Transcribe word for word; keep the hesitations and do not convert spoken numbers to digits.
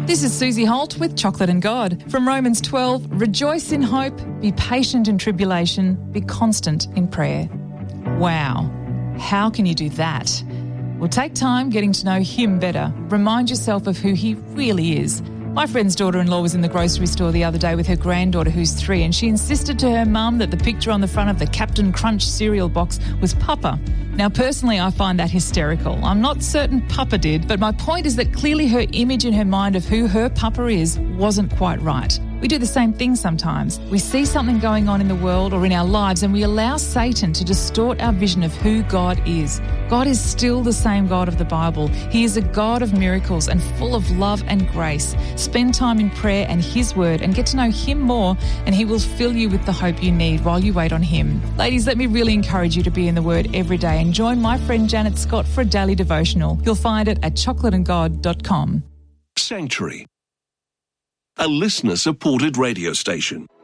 This is Susie Holt with Chocolate and God. From Romans twelve, rejoice in hope, be patient in tribulation, be constant in prayer. Wow, how can you do that? Well, take time getting to know him better. Remind yourself of who he really is. My friend's daughter-in-law was in the grocery store the other day with her granddaughter who's three, and she insisted to her mum that the picture on the front of the Captain Crunch cereal box was Papa. Now, personally, I find that hysterical. I'm not certain Papa did, but my point is that clearly her image in her mind of who her Papa is wasn't quite right. We do the same thing sometimes. We see something going on in the world or in our lives and we allow Satan to distort our vision of who God is. God is still the same God of the Bible. He is a God of miracles and full of love and grace. Spend time in prayer and his word and get to know him more, and he will fill you with the hope you need while you wait on him. Ladies, let me really encourage you to be in the word every day and join my friend Janet Scott for a daily devotional. You'll find it at chocolate and god dot com. Sanctuary, a listener-supported radio station.